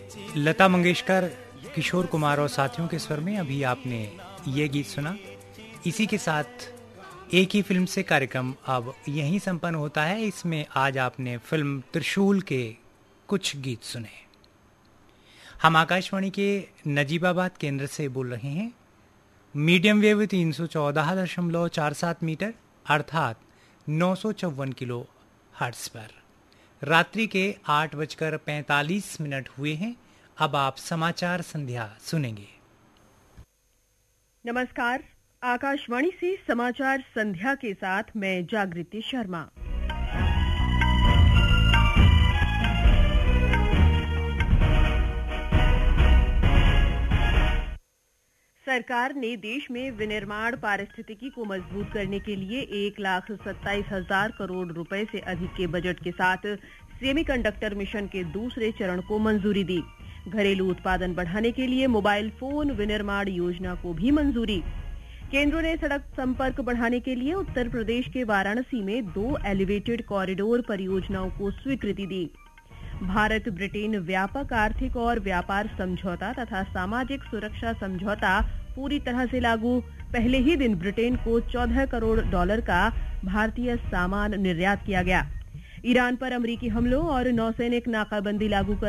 लता मंगेशकर, किशोर कुमार और साथियों के स्वर में अभी आपने ये गीत सुना। इसी के साथ एक ही फिल्म से कार्यक्रम अब यहीं संपन्न होता है। इसमें आज आपने फिल्म त्रिशूल के कुछ गीत सुने। हम आकाशवाणी के नजीबाबाद केंद्र से बोल रहे हैं। मीडियम वेव 314.47 मीटर अर्थात 954 किलो हर्ट्ज पर। रात्रि के 8:45 हुए हैं। अब आप समाचार संध्या सुनेंगे। नमस्कार, आकाशवाणी से समाचार संध्या के साथ मैं जागृति शर्मा। सरकार ने देश में विनिर्माण पारिस्थितिकी को मजबूत करने के लिए 1,27,000 करोड़ रुपए से अधिक के बजट के साथ सेमीकंडक्टर मिशन के दूसरे चरण को मंजूरी दी। घरेलू उत्पादन बढ़ाने के लिए मोबाइल फोन विनिर्माण योजना को भी मंजूरी। केंद्र ने सड़क संपर्क बढ़ाने के लिए उत्तर प्रदेश के वाराणसी में 2 एलिवेटेड कॉरिडोर परियोजनाओं को स्वीकृति दी। भारत ब्रिटेन व्यापक आर्थिक और व्यापार समझौता तथा सामाजिक सुरक्षा समझौता पूरी तरह से लागू। पहले ही दिन ब्रिटेन को $14 करोड़ का भारतीय सामान निर्यात किया गया। ईरान पर अमेरिकी हमलों और नौसैनिक नाकाबंदी लागू कर